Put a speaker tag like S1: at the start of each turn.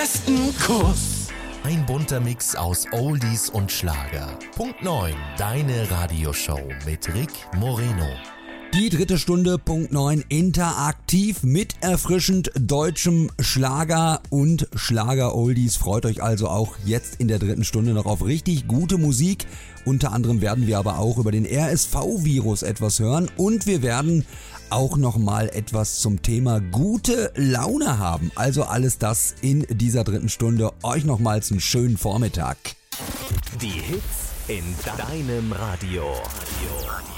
S1: ersten Kuss.
S2: Ein bunter Mix aus Oldies und Schlager. Punkt 9, deine Radioshow mit Rick Moreno.
S3: Die dritte Stunde, Punkt 9, interaktiv mit erfrischend deutschem Schlager und Schlager-Oldies. Freut euch also auch jetzt in der dritten Stunde noch auf richtig gute Musik. Unter anderem werden wir aber auch über den RSV-Virus etwas hören und wir werden auch nochmal etwas zum Thema gute Laune haben. Also alles das in dieser dritten Stunde. Euch nochmals einen schönen Vormittag.
S2: Die Hits in deinem Radio.